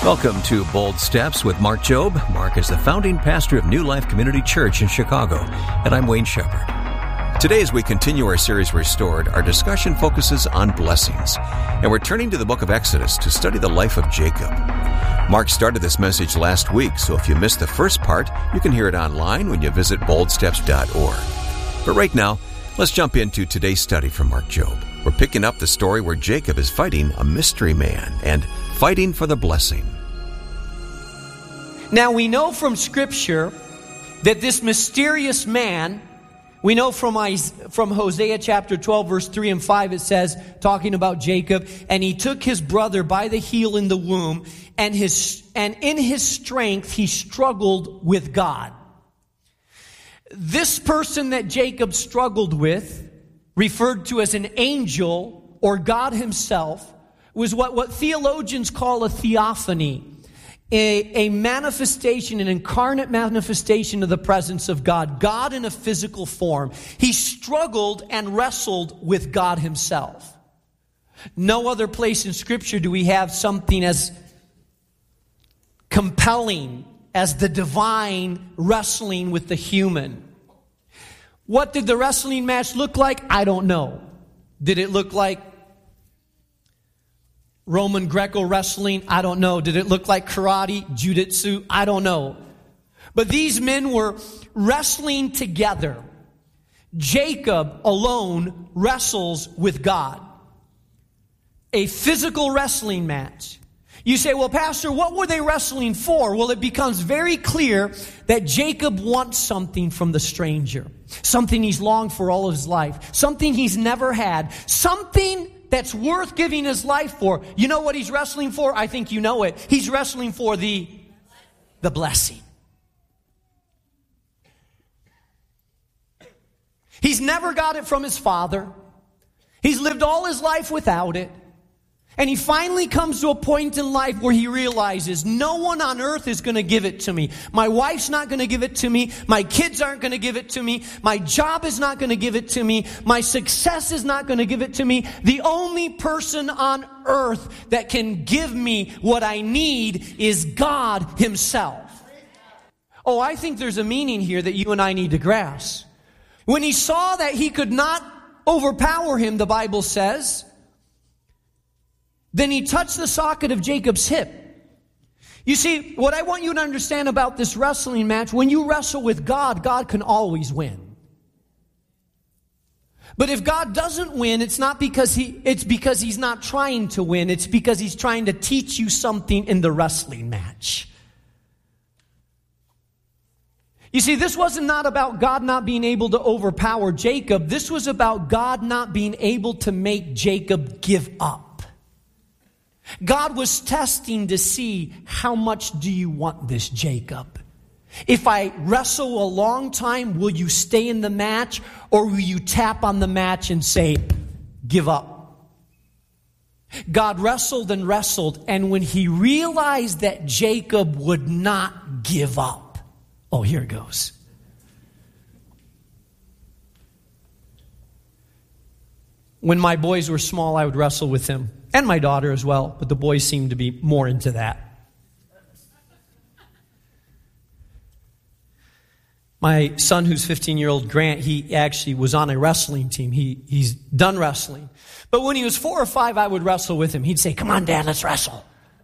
Welcome to Bold Steps with Mark Jobe. Mark is the founding pastor of New Life Community Church in Chicago, and I'm Wayne Shepherd. Today, as we continue our series Restored, our discussion focuses on blessings, and we're turning to the book of Exodus to study the life of Jacob. Mark started this message last week, so if you missed the first part, you can hear it online when you visit boldsteps.org. But right now, let's jump into today's study from Mark Jobe. We're picking up the story where Jacob is fighting a mystery man and fighting for the blessing. Now we know from Scripture that this mysterious man, we know from Hosea chapter 12 verse 3 and 5, it says, talking about Jacob, and he took his brother by the heel in the womb, and in his strength he struggled with God. This person that Jacob struggled with, referred to as an angel or God himself, was what theologians call a theophany. A manifestation, an incarnate manifestation of the presence of God. God in a physical form. He struggled and wrestled with God himself. No other place in Scripture do we have something as compelling as the divine wrestling with the human. What did the wrestling match look like? I don't know. Did it look like Roman Greco wrestling? I don't know. Did it look like karate, jiu-jitsu? I don't know. But these men were wrestling together. Jacob alone wrestles with God. A physical wrestling match. You say, well, Pastor, what were they wrestling for? Well, it becomes very clear that Jacob wants something from the stranger. Something he's longed for all of his life. Something he's never had. Something that's worth giving his life for. You know what he's wrestling for? I think you know it. He's wrestling for the blessing. He's never got it from his father. He's lived all his life without it. And he finally comes to a point in life where he realizes no one on earth is going to give it to me. My wife's not going to give it to me. My kids aren't going to give it to me. My job is not going to give it to me. My success is not going to give it to me. The only person on earth that can give me what I need is God himself. Oh, I think there's a meaning here that you and I need to grasp. When he saw that he could not overpower him, the Bible says, then he touched the socket of Jacob's hip. You see, what I want you to understand about this wrestling match, when you wrestle with God, God can always win. But if God doesn't win, it's because he's not trying to win. It's because he's trying to teach you something in the wrestling match. You see, this wasn't not about God not being able to overpower Jacob. This was about God not being able to make Jacob give up. God was testing to see, how much do you want this, Jacob? If I wrestle a long time, will you stay in the match, or will you tap on the match and say, give up? God wrestled and wrestled, and when he realized that Jacob would not give up, oh, here it goes. When my boys were small, I would wrestle with them. And my daughter as well, but the boys seem to be more into that. My son, who's 15-year-old Grant, he actually was on a wrestling team. He's done wrestling. But when he was 4 or 5, I would wrestle with him. He'd say, come on, Dad, let's wrestle.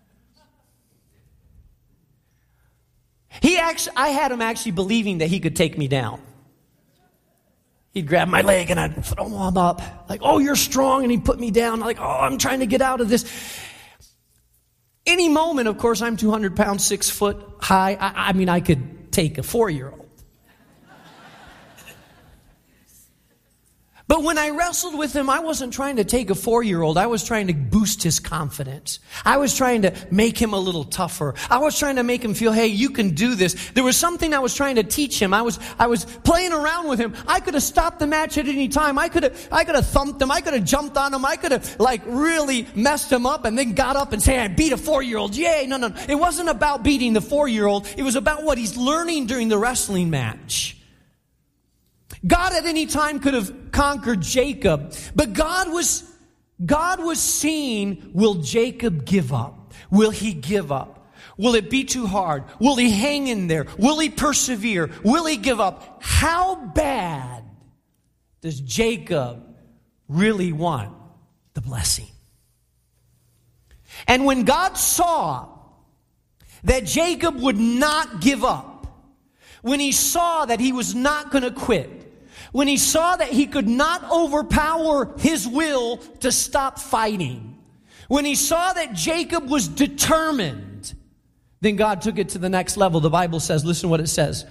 I had him actually believing that he could take me down. He'd grab my leg and I'd throw him up. Like, oh, you're strong. And he'd put me down. Like, oh, I'm trying to get out of this. Any moment, of course, I'm 200 pounds, 6 foot high. I mean, I could take a 4-year-old. But when I wrestled with him, I wasn't trying to take a 4-year-old. I was trying to boost his confidence. I was trying to make him a little tougher. I was trying to make him feel, hey, you can do this. There was something I was trying to teach him. I was playing around with him. I could have stopped the match at any time. I could have thumped him. I could have jumped on him. I could have really messed him up and then got up and say, I beat a 4-year-old. Yay. No. It wasn't about beating the 4-year-old. It was about what he's learning during the wrestling match. God at any time could have conquered Jacob, but God was seeing, will Jacob give up? Will he give up? Will it be too hard? Will he hang in there? Will he persevere? Will he give up? How bad does Jacob really want the blessing? And when God saw that Jacob would not give up, when he saw that he was not going to quit, when he saw that he could not overpower his will to stop fighting, when he saw that Jacob was determined, then God took it to the next level. The Bible says, listen what it says.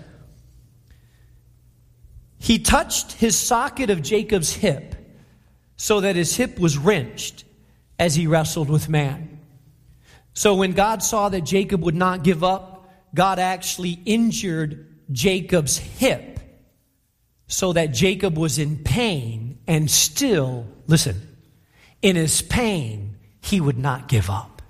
He touched his socket of Jacob's hip so that his hip was wrenched as he wrestled with man. So when God saw that Jacob would not give up, God actually injured Jacob's hip so that Jacob was in pain and still, listen, in his pain, he would not give up.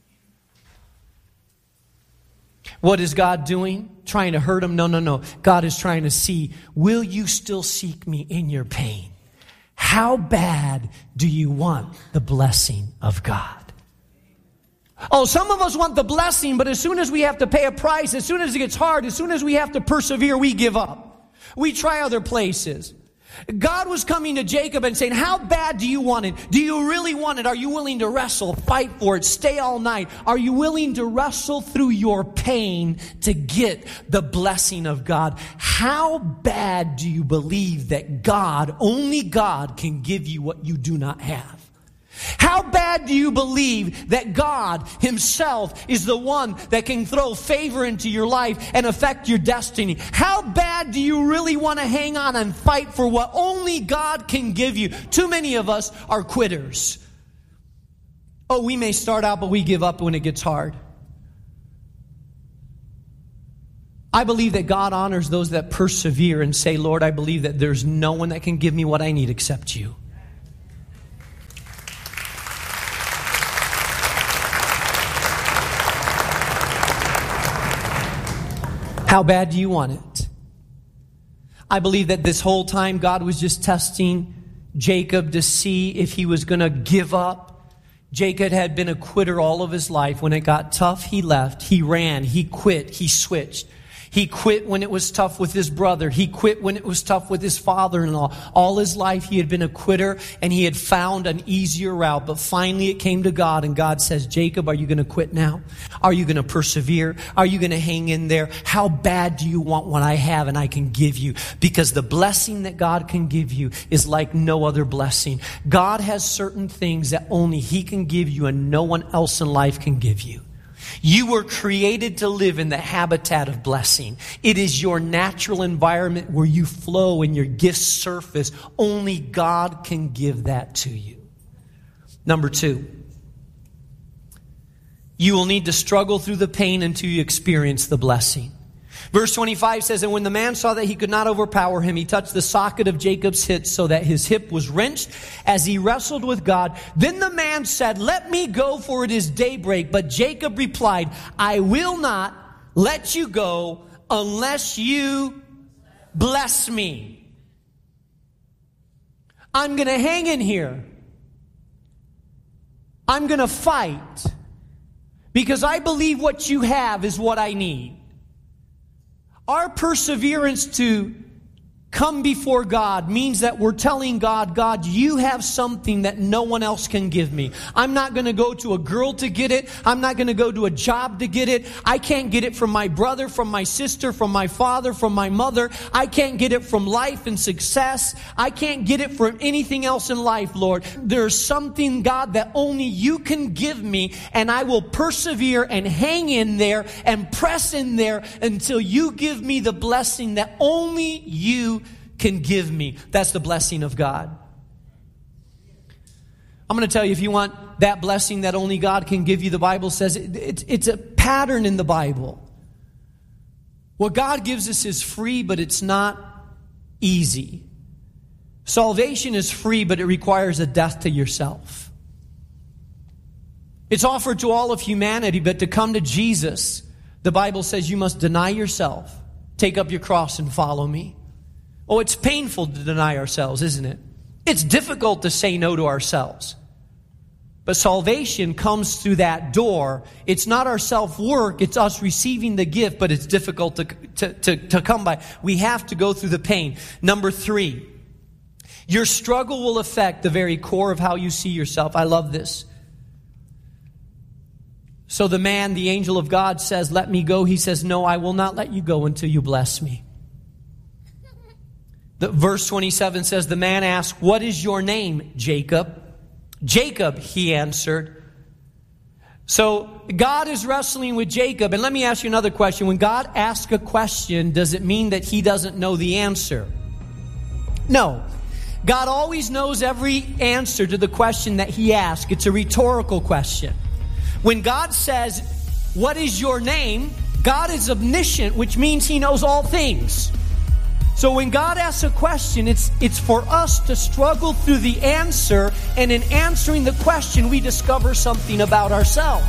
What is God doing? Trying to hurt him? No. God is trying to see, will you still seek me in your pain? How bad do you want the blessing of God? Oh, some of us want the blessing, but as soon as we have to pay a price, as soon as it gets hard, as soon as we have to persevere, we give up. We try other places. God was coming to Jacob and saying, how bad do you want it? Do you really want it? Are you willing to wrestle, fight for it, stay all night? Are you willing to wrestle through your pain to get the blessing of God? How bad do you believe that God, only God, can give you what you do not have? How bad do you believe that God himself is the one that can throw favor into your life and affect your destiny? How bad do you really want to hang on and fight for what only God can give you? Too many of us are quitters. Oh, we may start out, but we give up when it gets hard. I believe that God honors those that persevere and say, Lord, I believe that there's no one that can give me what I need except you. How bad do you want it? I believe that this whole time God was just testing Jacob to see if he was going to give up. Jacob had been a quitter all of his life. When it got tough, he left. He ran. He quit. He switched. He quit when it was tough with his brother. He quit when it was tough with his father-in-law. All his life he had been a quitter and he had found an easier route. But finally it came to God and God says, Jacob, are you going to quit now? Are you going to persevere? Are you going to hang in there? How bad do you want what I have and I can give you? Because the blessing that God can give you is like no other blessing. God has certain things that only he can give you and no one else in life can give you. You were created to live in the habitat of blessing. It is your natural environment where you flow and your gifts surface. Only God can give that to you. Number 2, you will need to struggle through the pain until you experience the blessing. Verse 25 says, and when the man saw that he could not overpower him, he touched the socket of Jacob's hip so that his hip was wrenched as he wrestled with God. Then the man said, let me go, for it is daybreak. But Jacob replied, I will not let you go unless you bless me. I'm going to hang in here. I'm going to fight because I believe what you have is what I need. Our perseverance to come before God means that we're telling God, God, you have something that no one else can give me. I'm not going to go to a girl to get it. I'm not going to go to a job to get it. I can't get it from my brother, from my sister, from my father, from my mother. I can't get it from life and success. I can't get it from anything else in life, Lord. There's something, God, that only you can give me, and I will persevere and hang in there and press in there until you give me the blessing that only you can give me. That's the blessing of God. I'm going to tell you, if you want that blessing that only God can give you, the Bible says it's a pattern in the Bible. What God gives us is free, but it's not easy. Salvation is free, but it requires a death to yourself. It's offered to all of humanity, but to come to Jesus, the Bible says you must deny yourself, take up your cross and follow me. Oh, it's painful to deny ourselves, isn't it? It's difficult to say no to ourselves. But salvation comes through that door. It's not our self-work. It's us receiving the gift, but it's difficult to come by. We have to go through the pain. Number 3, your struggle will affect the very core of how you see yourself. I love this. So the man, the angel of God, says, let me go. He says, no, I will not let you go until you bless me. Verse 27 says, the man asked, what is your name, Jacob? Jacob, he answered. So God is wrestling with Jacob. And let me ask you another question. When God asks a question, does it mean that he doesn't know the answer? No. God always knows every answer to the question that he asks. It's a rhetorical question. When God says, what is your name? God is omniscient, which means he knows all things. So when God asks a question, it's for us to struggle through the answer, and in answering the question, we discover something about ourselves.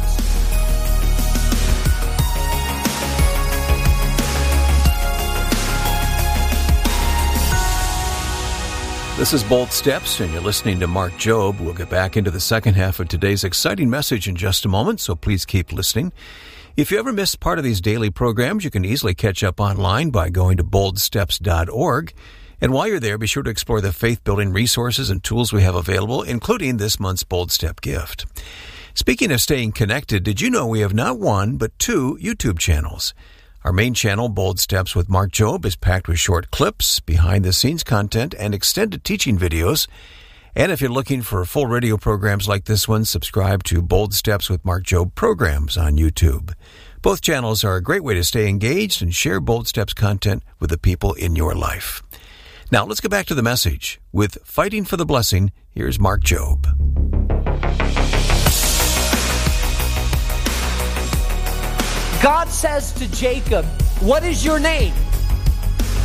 This is Bold Steps, and you're listening to Mark Jobe. We'll get back into the second half of today's exciting message in just a moment, so please keep listening. If you ever missed part of these daily programs, you can easily catch up online by going to boldsteps.org. And while you're there, be sure to explore the faith-building resources and tools we have available, including this month's Bold Step gift. Speaking of staying connected, did you know we have not one, but 2 YouTube channels? Our main channel, Bold Steps with Mark Jobe, is packed with short clips, behind-the-scenes content, and extended teaching videos. And if you're looking for full radio programs like this one, subscribe to Bold Steps with Mark Jobe programs on YouTube. Both channels are a great way to stay engaged and share Bold Steps content with the people in your life. Now, let's get back to the message. With Fighting for the Blessing, here's Mark Jobe. God says to Jacob, what is your name?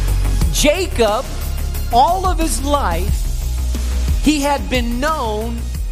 Jacob, all of his life, he had been known